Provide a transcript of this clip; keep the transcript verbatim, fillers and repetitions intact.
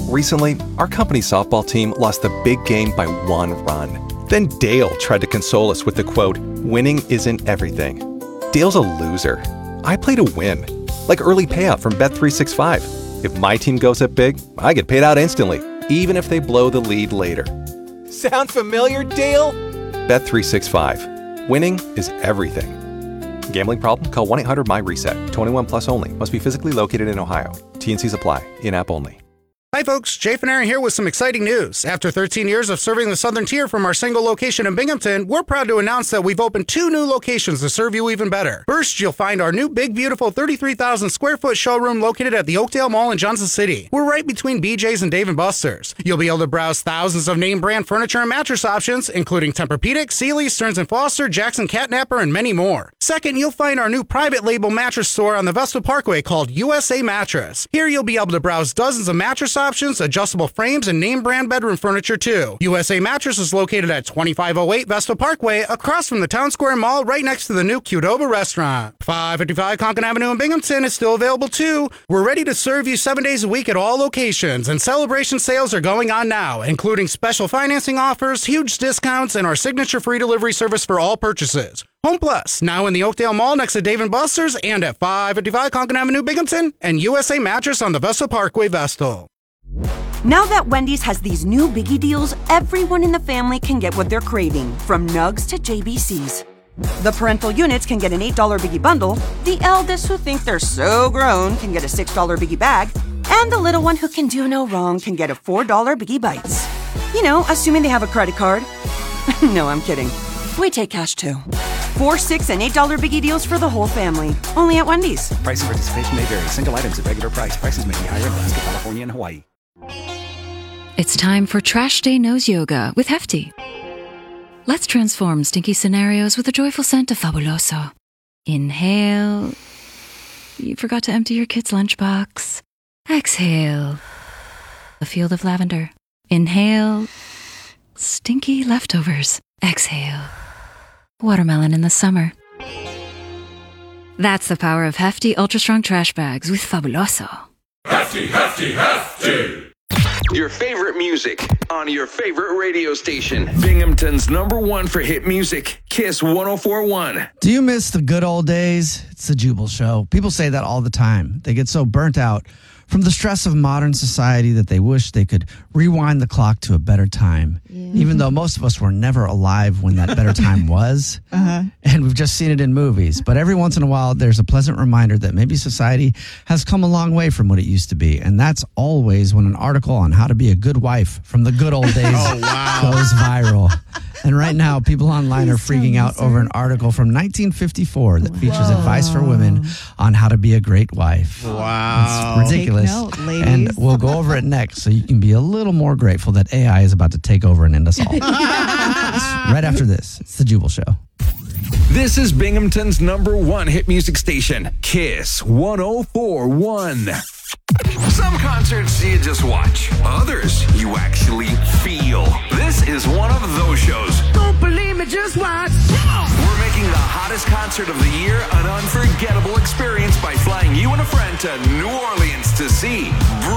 Recently, our company softball team lost the big game by one run. Then Dale tried to console us with the quote, "Winning isn't everything." Dale's a loser. I play to win. Like early payout from Bet three sixty-five. If my team goes up big, I get paid out instantly, even if they blow the lead later. Sound familiar, Dale? Bet three sixty-five. Winning is everything. Gambling problem? Call one eight hundred M Y reset. twenty-one plus only. Must be physically located in Ohio. T N Cs apply. In-app only. Hi folks, Jay Fanari here with some exciting news. After thirteen years of serving the Southern Tier from our single location in Binghamton, we're proud to announce that we've opened two new locations to serve you even better. First, you'll find our new big, beautiful thirty-three thousand square foot showroom located at the Oakdale Mall in Johnson City. We're right between B J's and Dave and Buster's. You'll be able to browse thousands of name brand furniture and mattress options, including Tempur-Pedic, Sealy, Stearns and Foster, Jackson Catnapper, and many more. Second, you'll find our new private label mattress store on the Vestal Parkway called U S A Mattress. Here you'll be able to browse dozens of mattress options, adjustable frames, and name brand bedroom furniture too. U S A Mattress is located at twenty-five oh eight Vestal Parkway, across from the Town Square Mall, right next to the new Qdoba restaurant. five fifty-five Conkin Avenue in Binghamton is still available too. We're ready to serve you seven days a week at all locations, and celebration sales are going on now, including special financing offers, huge discounts, and our signature free delivery service for all purchases. Home Plus, now in the Oakdale Mall next to Dave and Buster's, and at five fifty-five Conkin Avenue, Binghamton, and U S A Mattress on the Vestal Parkway, Vestal. Now that Wendy's has these new biggie deals, everyone in the family can get what they're craving, from nugs to J B Cs. The parental units can get an eight dollar biggie bundle, the eldest who think they're so grown can get a six dollar biggie bag, and the little one who can do no wrong can get a four dollar biggie bites. You know, assuming they have a credit card. No, I'm kidding. We take cash too. Four, six, and eight dollar biggie deals for the whole family. Only at Wendy's. Price and participation may vary. Single items at regular price. Prices may be higher in Alaska, California, and Hawaii. It's time for Trash Day Nose Yoga with Hefty. Let's transform stinky scenarios with a joyful scent of Fabuloso. Inhale. You forgot to empty your kid's lunchbox. Exhale. A field of lavender. Inhale. Stinky leftovers. Exhale. Watermelon in the summer. That's the power of Hefty Ultra Strong Trash Bags with Fabuloso. Hefty, Hefty, Hefty! Your favorite music on your favorite radio station. Binghamton's number one for hit music, Kiss one oh four point one. Do you miss the good old days? It's the Jubal Show. People say that all the time. They get so burnt out from the stress of modern society that they wish they could rewind the clock to a better time. Yeah. Even though most of us were never alive when that better time was. Uh-huh. And we've just seen it in movies. But every once in a while, there's a pleasant reminder that maybe society has come a long way from what it used to be. And that's always when an article on how to be a good wife from the good old days oh, wow. goes viral. And right now, people online are freaking out over an article from nineteen fifty-four that features Whoa. advice for women on how to be a great wife. Wow. It's ridiculous. Take note, ladies. And we'll go over it next so you can be a little more grateful that A I is about to take over and end us all. Right after this, it's the Jubal Show. This is Binghamton's number one hit music station, Kiss one oh four point one. Some concerts you just watch. Others you actually feel. This is one of those shows. Don't believe me, just watch. We're making the hottest concert of the year an unforgettable experience by flying you and a friend to New Orleans to see